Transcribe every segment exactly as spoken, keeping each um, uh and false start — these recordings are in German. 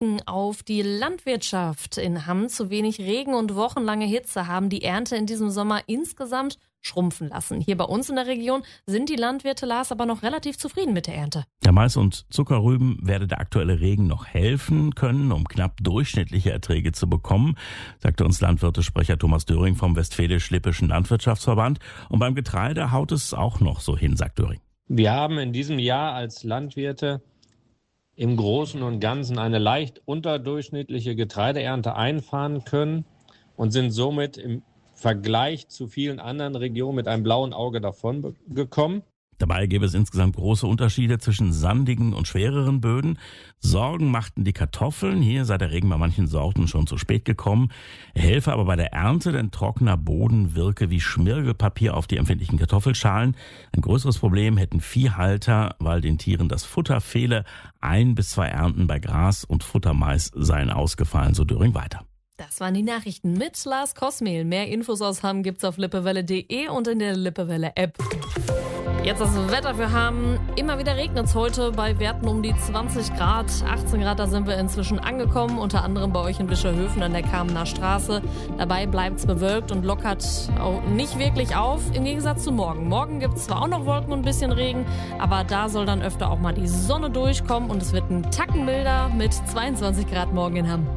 blicken auf die Landwirtschaft in Hamm. Zu wenig Regen und wochenlange Hitze haben die Ernte in diesem Sommer insgesamt schrumpfen lassen. Hier bei uns in der Region sind die Landwirte, Lars, aber noch relativ zufrieden mit der Ernte. Der Mais und Zuckerrüben werde der aktuelle Regen noch helfen können, um knapp durchschnittliche Erträge zu bekommen, sagte uns Landwirtesprecher Thomas Döring vom Westfälisch-Lippischen Landwirtschaftsverband. Und beim Getreide haut es auch noch so hin, sagt Döring. Wir haben in diesem Jahr als Landwirte im Großen und Ganzen eine leicht unterdurchschnittliche Getreideernte einfahren können und sind somit im Vergleich zu vielen anderen Regionen mit einem blauen Auge davon gekommen. Dabei gäbe es insgesamt große Unterschiede zwischen sandigen und schwereren Böden. Sorgen machten die Kartoffeln. Hier sei der Regen bei manchen Sorten schon zu spät gekommen. Er helfe aber bei der Ernte, denn trockener Boden wirke wie Schmirgelpapier auf die empfindlichen Kartoffelschalen. Ein größeres Problem hätten Viehhalter, weil den Tieren das Futter fehle. Ein bis zwei Ernten bei Gras und Futtermais seien ausgefallen, so Döring weiter. Das waren die Nachrichten mit Lars Kosmehl. Mehr Infos aus Hamm gibt's auf lippewelle punkt de und in der Lippewelle-App. Jetzt das Wetter für Hamm. Immer wieder regnet es heute bei Werten um die zwanzig Grad. achtzehn Grad, da sind wir inzwischen angekommen. Unter anderem bei euch in Wischerhöfen an der Kamener Straße. Dabei bleibt es bewölkt und lockert auch nicht wirklich auf. Im Gegensatz zu morgen. Morgen gibt es zwar auch noch Wolken und ein bisschen Regen, aber da soll dann öfter auch mal die Sonne durchkommen. Und es wird ein Tacken milder mit zweiundzwanzig Grad morgen in Hamm.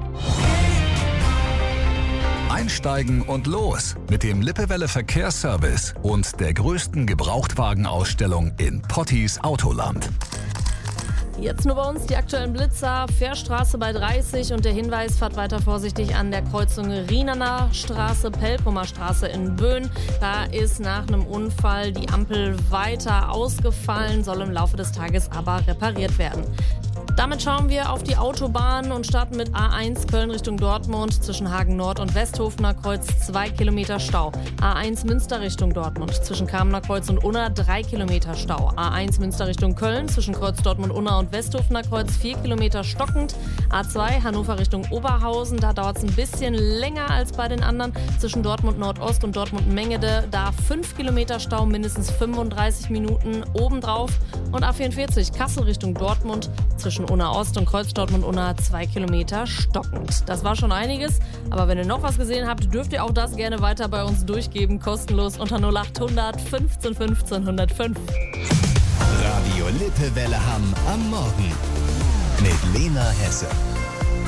Einsteigen und los mit dem Lippewelle Verkehrsservice und der größten Gebrauchtwagenausstellung in Pottis Autoland. Jetzt nur bei uns die aktuellen Blitzer, Fährstraße bei dreißig und der Hinweis, fahrt weiter vorsichtig an der Kreuzung Rienener Straße, Pelpomer Straße in Böen. Da ist nach einem Unfall die Ampel weiter ausgefallen, soll im Laufe des Tages aber repariert werden. Damit schauen wir auf die Autobahn und starten mit A eins Köln Richtung Dortmund zwischen Hagen Nord und Westhofener Kreuz zwei Kilometer Stau. A eins Münster Richtung Dortmund zwischen Kamener Kreuz und Unna drei Kilometer Stau. A eins Münster Richtung Köln zwischen Kreuz Dortmund Unna und Westhofener Kreuz vier Kilometer stockend. A zwei Hannover Richtung Oberhausen, da dauert es ein bisschen länger als bei den anderen. Zwischen Dortmund Nordost und Dortmund Mengede, da fünf Kilometer Stau, mindestens fünfunddreißig Minuten obendrauf. Und A vierundvierzig Kassel Richtung Dortmund zwischen Unna Ost und Kreuz Dortmund Unna zwei Kilometer stockend. Das war schon einiges, aber wenn ihr noch was gesehen habt, dürft ihr auch das gerne weiter bei uns durchgeben, kostenlos unter null acht hundert fünfzehn fünfzehn hundertfünf. Radio Lippewelle Hamm am Morgen mit Lena Hesse.